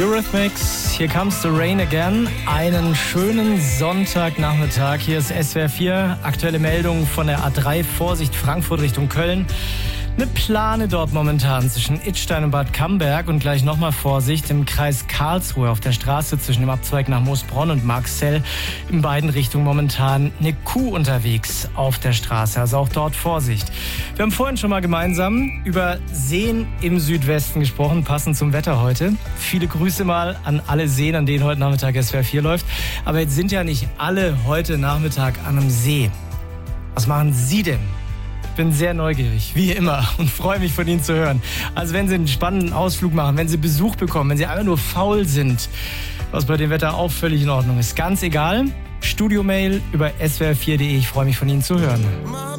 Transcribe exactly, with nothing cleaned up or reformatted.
Eurythmics, Here Comes the Rain Again. Einen schönen Sonntagnachmittag. Hier ist S W R vier. Aktuelle Meldung von der A drei. Vorsicht, Frankfurt Richtung Köln. Eine Plane dort momentan zwischen Idstein und Bad Camberg und gleich nochmal Vorsicht im Kreis Karlsruhe auf der Straße zwischen dem Abzweig nach Moosbronn und Marxzell. In beiden Richtungen momentan eine Kuh unterwegs auf der Straße, also auch dort Vorsicht. Wir haben vorhin schon mal gemeinsam über Seen im Südwesten gesprochen, passend zum Wetter heute. Viele Grüße mal an alle Seen, an denen heute Nachmittag S W R vier läuft. Aber jetzt sind ja nicht alle heute Nachmittag an einem See. Was machen Sie denn? Ich bin sehr neugierig, wie immer, und freue mich, von Ihnen zu hören. Also wenn Sie einen spannenden Ausflug machen, wenn Sie Besuch bekommen, wenn Sie einfach nur faul sind, was bei dem Wetter auch völlig in Ordnung ist. Ganz egal, Studiomail über S W R vier punkt de. Ich freue mich, von Ihnen zu hören.